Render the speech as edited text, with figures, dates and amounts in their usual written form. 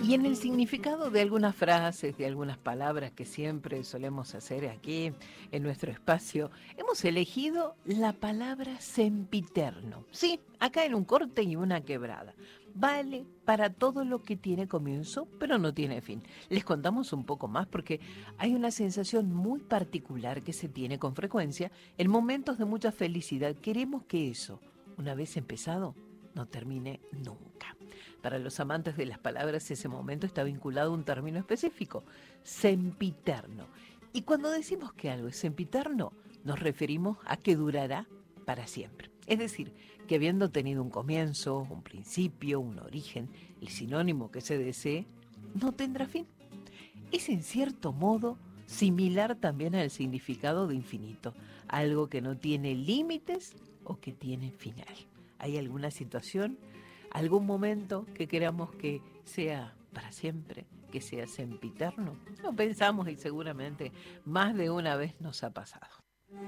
Y en el significado de algunas frases, de algunas palabras que siempre solemos hacer aquí en nuestro espacio, hemos elegido la palabra sempiterno. Sí, acá en un corte y una quebrada. Vale para todo lo que tiene comienzo, pero no tiene fin. Les contamos un poco más porque hay una sensación muy particular que se tiene con frecuencia en momentos de mucha felicidad. Queremos que eso, una vez empezado, no termine nunca. Para los amantes de las palabras, ese momento está vinculado a un término específico, sempiterno. Y cuando decimos que algo es sempiterno, nos referimos a que durará para siempre. Es decir, que habiendo tenido un comienzo, un principio, un origen, el sinónimo que se desee, no tendrá fin. Es en cierto modo similar también al significado de infinito, algo que no tiene límites o que tiene final. ¿Hay alguna situación, algún momento que queramos que sea para siempre, que sea sempiterno? Lo pensamos y seguramente más de una vez nos ha pasado.